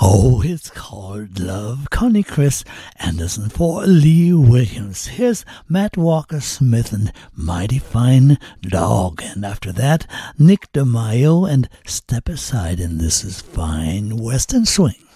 Oh, it's called Love. Connie Chris Anderson for Lee Williams. Here's Matt Walker Smith and Mighty Fine Dog. And after that, Nick DeMaio and Step Aside. And this is Fine Western Swing.